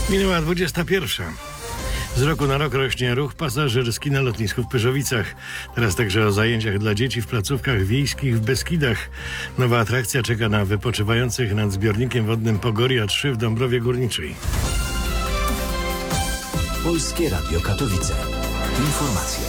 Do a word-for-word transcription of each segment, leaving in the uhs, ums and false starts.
Minęła dwudziesta pierwsza. Z roku na rok rośnie ruch pasażerski na lotnisku w Pyrzowicach. Teraz także o zajęciach dla dzieci w placówkach wiejskich w Beskidach. Nowa atrakcja czeka na wypoczywających nad zbiornikiem wodnym Pogoria trzy w Dąbrowie Górniczej. Polskie Radio Katowice. Informacje.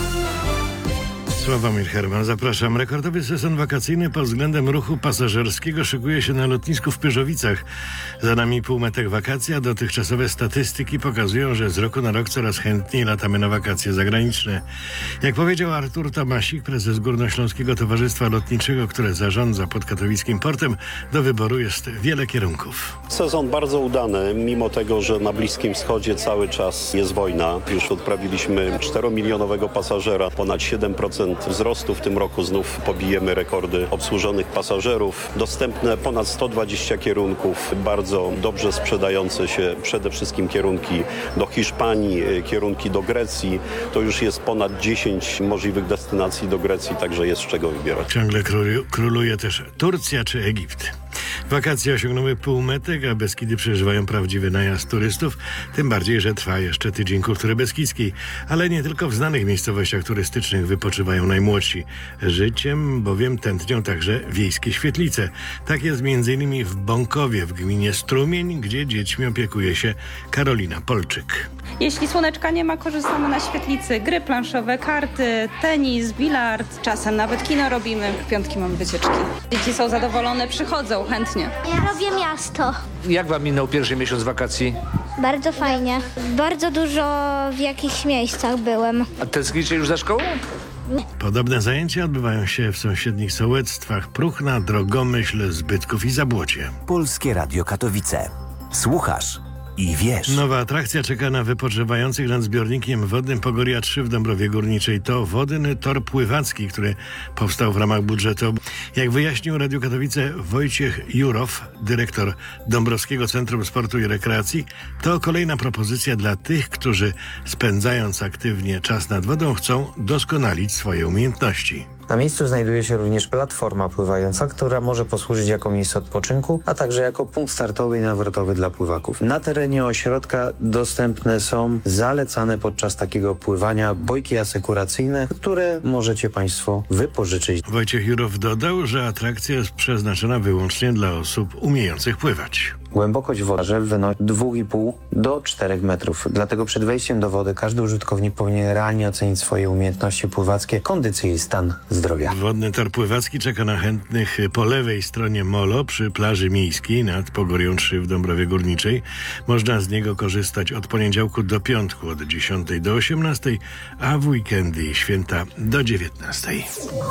Sławomir Herman, zapraszam. Rekordowy sezon wakacyjny pod względem ruchu pasażerskiego szykuje się na lotnisku w Pyrzowicach. Za nami półmetek wakacji, a dotychczasowe statystyki pokazują, że z roku na rok coraz chętniej latamy na wakacje zagraniczne. Jak powiedział Artur Tomasik, prezes Górnośląskiego Towarzystwa Lotniczego, które zarządza podkatowickim portem, do wyboru jest wiele kierunków. Sezon bardzo udany, mimo tego, że na Bliskim Wschodzie cały czas jest wojna. Już odprawiliśmy czteromilionowego pasażera, ponad siedem procent wzrostu. W tym roku znów pobijemy rekordy obsłużonych pasażerów. Dostępne ponad sto dwadzieścia kierunków, bardzo dobrze sprzedające się przede wszystkim kierunki do Hiszpanii, kierunki do Grecji. To już jest ponad dziesięć możliwych destynacji do Grecji, także jest z czego wybierać. Ciągle króluje też Turcja czy Egipt. Wakacje osiągnęły półmetek, a Beskidy przeżywają prawdziwy najazd turystów, tym bardziej, że trwa jeszcze tydzień kultury beskidzkiej. Ale nie tylko w znanych miejscowościach turystycznych wypoczywają najmłodsi. Życiem bowiem tętnią także wiejskie świetlice. Tak jest między innymi w Bąkowie, w gminie Strumień, gdzie dziećmi opiekuje się Karolina Polczyk. Jeśli słoneczka nie ma, korzystamy na świetlicy. Gry planszowe, karty, tenis, bilard. Czasem nawet kino robimy. W piątki mamy wycieczki. Dzieci są zadowolone, przychodzą chętnie. Ja robię miasto. Jak wam minął pierwszy miesiąc wakacji? Bardzo fajnie. Bardzo dużo w jakichś miejscach byłem. A tęsknicie już za szkołą? Podobne zajęcia odbywają się w sąsiednich sołectwach Pruchna, Drogomyśl, Zbytków i Zabłocie. Polskie Radio Katowice. Słuchasz i wiesz. Nowa atrakcja czeka na wypoczywających nad zbiornikiem wodnym Pogoria trzy w Dąbrowie Górniczej. To wodny tor pływacki, który powstał w ramach budżetu. Jak wyjaśnił Radio Katowice Wojciech Jurow, dyrektor Dąbrowskiego Centrum Sportu i Rekreacji, to kolejna propozycja dla tych, którzy spędzając aktywnie czas nad wodą chcą doskonalić swoje umiejętności. Na miejscu znajduje się również platforma pływająca, która może posłużyć jako miejsce odpoczynku, a także jako punkt startowy i nawrotowy dla pływaków. Na terenie ośrodka dostępne są zalecane podczas takiego pływania bojki asekuracyjne, które możecie Państwo wypożyczyć. Wojciech Jurow dodał, że atrakcja jest przeznaczona wyłącznie dla osób umiejących pływać. Głębokość wody wynosi dwa i pół do czterech metrów. Dlatego przed wejściem do wody każdy użytkownik powinien realnie ocenić swoje umiejętności pływackie, kondycję i stan zdrowia. Wodny tor pływacki czeka na chętnych po lewej stronie molo przy plaży miejskiej nad Pogorią trzy w Dąbrowie Górniczej. Można z niego korzystać od poniedziałku do piątku od dziesiątej do osiemnastej, a w weekendy i święta do dziewiętnastej.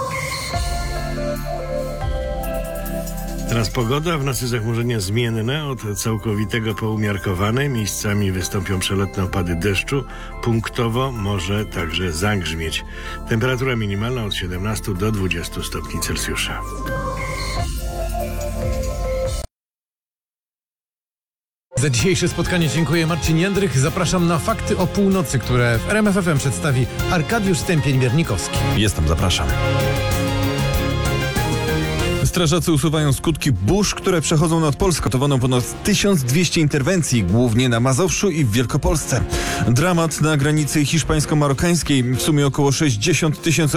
Teraz pogoda, w nocy zachmurzenie zmienne, od całkowitego po umiarkowane. Miejscami wystąpią przelotne opady deszczu. Punktowo może także zagrzmieć. Temperatura minimalna od siedemnastu do dwudziestu stopni Celsjusza. Za dzisiejsze spotkanie dziękuję. Marcin Jędrych. Zapraszam na Fakty o północy, które w R M F F M przedstawi Arkadiusz Stępień-Miernikowski. Jestem, zapraszam. Strażacy usuwają skutki burz, które przechodzą nad Polską. Notowano ponad tysiąc dwieście interwencji, głównie na Mazowszu i w Wielkopolsce. Dramat na granicy hiszpańsko-marokańskiej. W sumie około sześćdziesiąt tysięcy